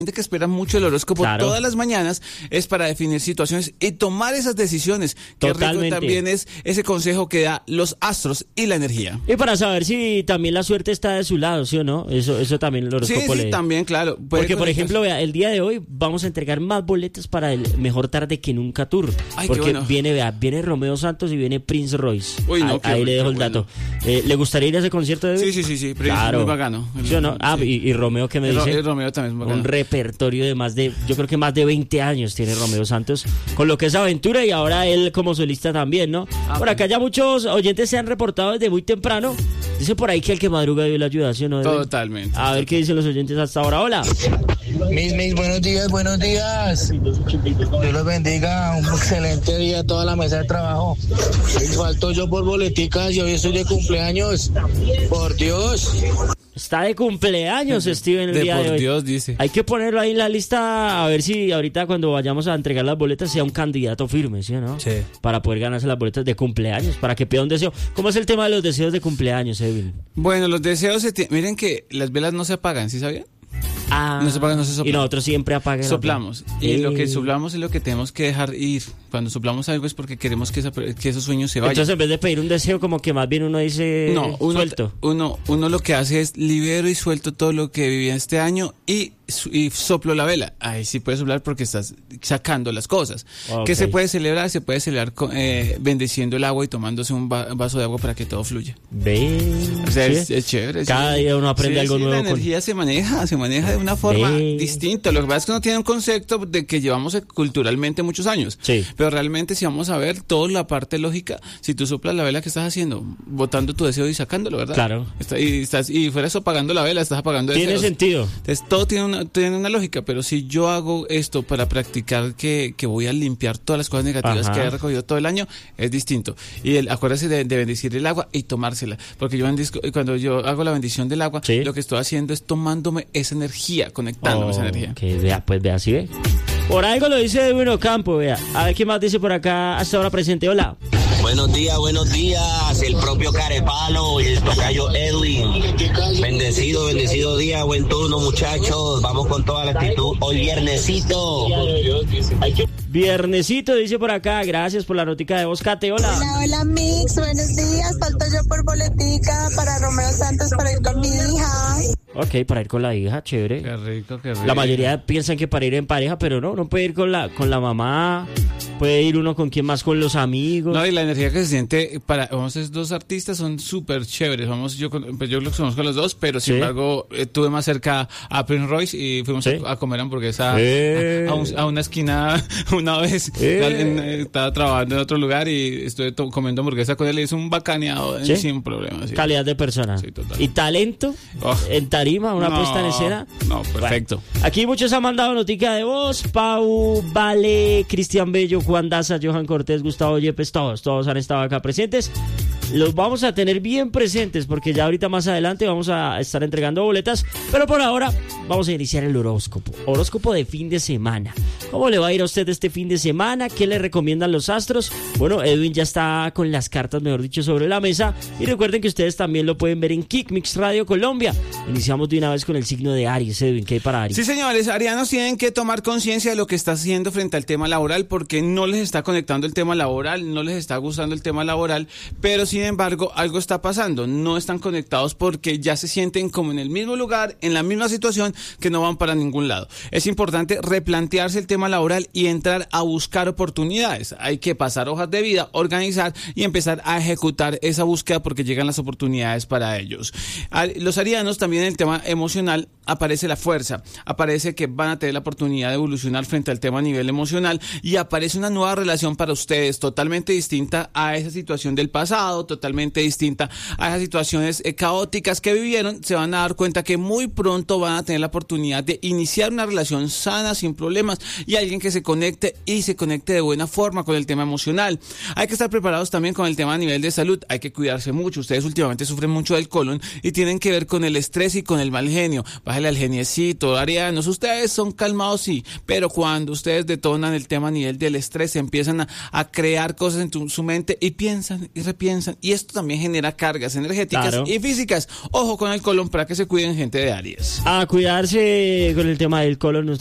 gente que espera mucho el horóscopo todas las mañanas es para definir situaciones y tomar esas decisiones. Qué rico también es ese consejo que da los astros y la energía. Y para saber si también la suerte está de su lado, ¿sí o no? Eso también el horóscopo sí, también, claro. Porque, por ejemplo, vea, el día de hoy vamos a entregar más boletas para el Mejor Tarde que Nunca Tour. Ay, porque bueno. viene Romeo Santos y viene Prince Royce. Uy, no, ahí le dejo el dato. ¿Le gustaría ir a ese concierto de hoy? Sí. Claro. Muy bacano. ¿Sí o no? Sí. Y Romeo, ¿qué me dice? Romeo también es bacano. Un repertorio de yo creo que más de 20 años tiene Romeo Santos con lo que es aventura y ahora él como solista también, ¿no? Por acá ya muchos oyentes se han reportado desde muy temprano. Dice por ahí que el que madruga Dios la ayuda, ¿sí o no? Totalmente. A ver qué dicen los oyentes hasta ahora. Hola. Mis, buenos días. Dios los bendiga, un excelente día a toda la mesa de trabajo. Falto yo por boleticas y hoy estoy de cumpleaños. Por Dios. Está de cumpleaños Steven el día de hoy. Por Dios, dice. Hay que ponerlo ahí en la lista a ver si ahorita cuando vayamos a entregar las boletas sea un candidato firme, ¿sí o no? Sí. Para poder ganarse las boletas de cumpleaños, para que pida un deseo. ¿Cómo es el tema de los deseos de cumpleaños, Edwin? Bueno, los deseos miren que las velas no se apagan, ¿sí sabían? Ah, no se apagan, no se soplan. Y nosotros siempre apagamos. Soplamos. Y lo que soplamos es lo que tenemos que dejar ir. Cuando soplamos algo es porque queremos que esos sueños se vayan. Entonces, en vez de pedir un deseo, como que más bien uno dice suelto. Uno lo que hace es libero y suelto todo lo que viví este año y soplo la vela. Ahí sí puedes soplar porque estás sacando las cosas. Okay. ¿Qué se puede celebrar? Se puede celebrar bendiciendo el agua y tomándose un vaso de agua para que todo fluya. O sea, ¿sí? es chévere. Cada día uno aprende algo nuevo. La energía se maneja de una forma distinta. Lo que pasa es que uno tiene un concepto de que llevamos culturalmente muchos años. Sí. Pero realmente si vamos a ver toda la parte lógica, si tú soplas la vela, ¿qué estás haciendo? Botando tu deseo y sacándolo, ¿verdad? Claro. Y fuera eso apagando la vela, estás apagando deseos. Tiene sentido. Entonces todo tiene una lógica, pero si yo hago esto para practicar que voy a limpiar todas las cosas negativas que he recogido todo el año, es distinto. Y acuérdese de bendecir el agua y tomársela, porque cuando yo hago la bendición del agua, lo que estoy haciendo es tomándome esa energía, conectándome esa energía. Que vea, ¿sí ve? Por algo lo dice Edwin Ocampo, vea. A ver qué más dice por acá hasta ahora presente. Hola. Buenos días, el propio Carepalo y el tocayo Edwin. Bendecido día, buen turno, muchachos. Vamos con toda la actitud. Hoy viernesito. Viernesito, dice por acá. Gracias por la notica de voz, Kate. Hola. Hola, Mix. Buenos días. Falto yo por boletica para Romeo Santos para ir con mi hija. Ok, para ir con la hija, chévere. Qué rico. La mayoría piensan que para ir en pareja, pero no puede ir con la mamá. Puede ir uno con quien más, con los amigos. No, y la energía que se siente esos dos artistas son súper chéveres. Yo los conozco a los dos, pero sin embargo tuve más cerca a Prince Royce y fuimos a comer hamburguesa a una esquina una vez. Estaba trabajando en otro lugar y estuve comiendo hamburguesa con él y es un bacaneado sin problema. Sí. Calidad de persona. Sí, total. ¿Y talento? En tarima, una puesta en escena. No, perfecto. Bueno, aquí muchos han mandado notica de voz. Pau, Vale, Cristian Bello, Juan Daza, Johan Cortés, Gustavo Yepes, todos han estado acá presentes. Los vamos a tener bien presentes porque ya ahorita más adelante vamos a estar entregando boletas, pero por ahora vamos a iniciar el horóscopo de fin de semana. ¿Cómo le va a ir a usted este fin de semana? ¿Qué le recomiendan los astros? Bueno, Edwin ya está con las cartas, mejor dicho, sobre la mesa, y recuerden que ustedes también lo pueden ver en Kick Mix Radio Colombia. Iniciamos de una vez con el signo de Aries. Edwin, ¿qué hay para Aries? Sí, señores, arianos tienen que tomar conciencia de lo que está haciendo frente al tema laboral, porque no les está conectando el tema laboral, no les está gustando el tema laboral, pero sin embargo algo está pasando, no están conectados porque ya se sienten como en el mismo lugar, en la misma situación, que no van para ningún lado. Es importante replantearse el tema laboral y entrar a buscar oportunidades. Hay que pasar hojas de vida, organizar y empezar a ejecutar esa búsqueda porque llegan las oportunidades para ellos. Los arianos también en el tema emocional aparece la fuerza, aparece que van a tener la oportunidad de evolucionar frente al tema a nivel emocional y aparece una nueva relación para ustedes totalmente distinta a esa situación del pasado, totalmente distinta a esas situaciones caóticas que vivieron. Se van a dar cuenta que muy pronto van a tener la oportunidad de iniciar una relación sana, sin problemas, y alguien que se conecte de buena forma con el tema emocional. Hay que estar preparados también con el tema a nivel de salud, hay que cuidarse mucho. Ustedes últimamente sufren mucho del colon y tienen que ver con el estrés y con el mal genio. Bájale al geniecito, arianos. Ustedes son calmados, sí, pero cuando ustedes detonan el tema a nivel del estrés, empiezan a crear cosas en su mente y piensan descansan y esto también genera cargas energéticas Claro. y físicas. Ojo con el colon para que se cuiden, gente de Aries. A cuidarse con el tema del colon.